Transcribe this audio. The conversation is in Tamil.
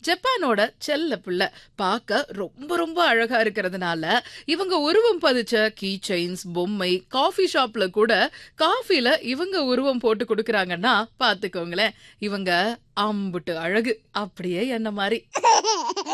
ஜப்பானோட செல்ல பிள்ளை. பார்க்க ரொம்ப ரொம்ப அழகா இருக்கிறதுனால இவங்க உருவம் பதிச்ச கீ செயின்ஸ், பொம்மை, காஃபி ஷாப்ல கூட காஃபில இவங்க உருவம் போட்டு கொடுக்கறாங்கன்னா பாத்துக்கோங்களேன். இவங்க அம்புட்டு அழகு. அப்படியே என்ன மாதிரி.